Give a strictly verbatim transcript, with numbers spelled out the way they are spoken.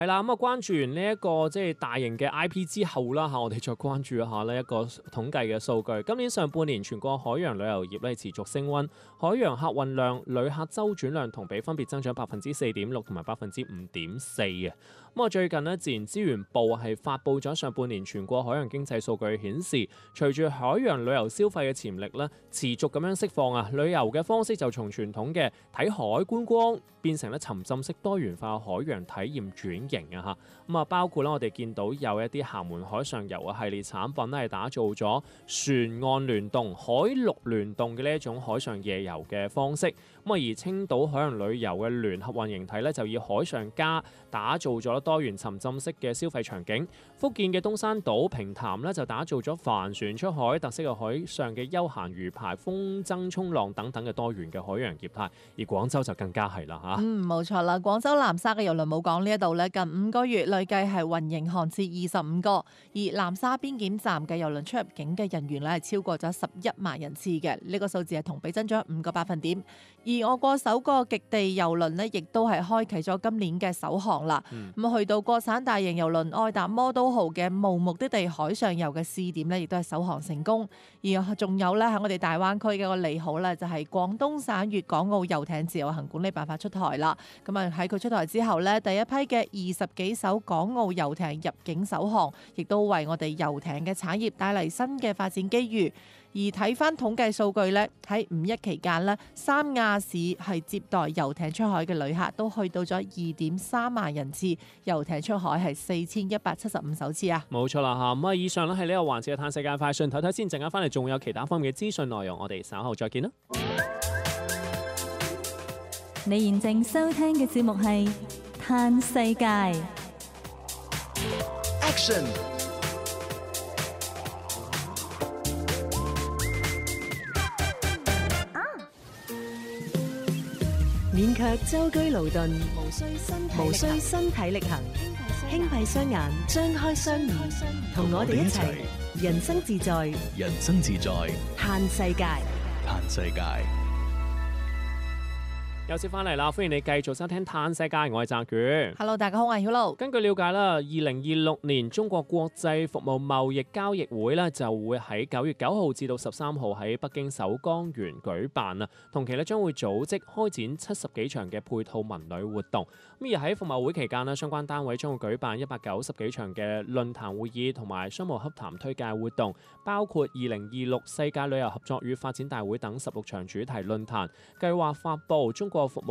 係啦，咁啊關注完呢一個即係大型嘅 I P 之後啦嚇，我哋再關注一下呢一個統計嘅數據。今年上半年全國海洋旅遊業咧持續升溫，海洋客運量、旅客周轉量同比分別增長百分之四點六同埋百分之五點四嘅。咁啊最近呢，自然資源部係發布咗上半年全國海洋經濟數據顯示，隨住海洋旅遊消費嘅潛力咧持續咁樣釋放啊，旅遊嘅方式就從傳統嘅睇海觀光變成咧沉浸式多元化海洋體驗轉型啊嚇。咁啊包括咧我哋見到有一啲廈門海上遊嘅系列產品咧係打造咗船岸聯動、海陸聯動嘅呢一種海上夜遊嘅方式。咁啊而青島海洋旅遊嘅聯合運營體咧就以海上家打造咗多元沉浸式嘅消費場景。福建嘅東山島平潭咧就打造咗帆船出海、特色嘅海上嘅休閒魚排、風箏衝浪等等嘅多元嘅海洋業態。而廣州就更加係啦嚇。 嗯，冇錯啦，廣州南沙嘅郵輪母港呢一度咧，近五個月累計係運營航次二十五個，而南沙邊檢站嘅郵輪出入境嘅人員咧係超過咗十一萬人次嘅，呢、這個數字係同比增長五個百分點。而我國首個極地郵輪呢，亦都係開啟咗今年嘅首航啦。咁、嗯、去到國產大型郵輪愛達魔都號嘅無目的地海上遊嘅試點呢，亦都係首航成功。而仲有咧喺我哋大灣區嘅個利好咧，就係廣東省粵港澳遊艇自由行管理辦法出台啦。咁啊喺佢出台之後咧，第一批嘅二十幾艘港澳遊艇入境首航，亦都為我哋遊艇嘅產業帶嚟新嘅發展機遇。而睇翻統計數據咧，喺五一期間咧，三亞市係接待遊艇出海嘅旅客都去到咗二點三萬人次，遊艇出海係四千一百七十五艘次啊！ 冇錯啦嚇，咁啊以上咧係呢個環節嘅嘆世界快訊，睇睇先，陣間翻嚟仲有其他方面嘅資訊內容，我哋稍後再見啦。 你現正收聽嘅節目係嘆世界。 Action！ 勉強舟車勞頓，無需身體無需身體力行，輕閉雙眼，張開雙耳，同我哋一齊人生自在， 人生自在， 嘆世界， 嘆世界。 有次翻嚟啦，歡迎你繼續收聽嘆世界，我係澤權。 Hello， 大家好，我係曉露。 根據了解啦，二零二六年中國國際服務貿易交易會咧就會喺九月九號至到十三號喺北京首鋼園舉辦啊。同期咧將會組織開展七十幾場嘅配套文旅活動。咁而喺服貿會期間咧，相關單位將會舉辦一百九十幾場嘅論壇會議同埋商務洽談推介活動，包括二零二六世界旅遊合作與發展大會等十六場主題論壇，計劃發布中國服務